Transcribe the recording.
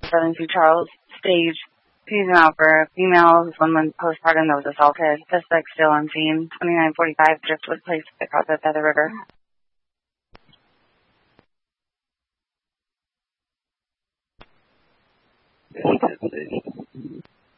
72 Charles Stage. He's out for a female who's 1 month postpartum that was assaulted. Suspect still on scene. 2945 Driftwood Place across the Feather River. Yeah,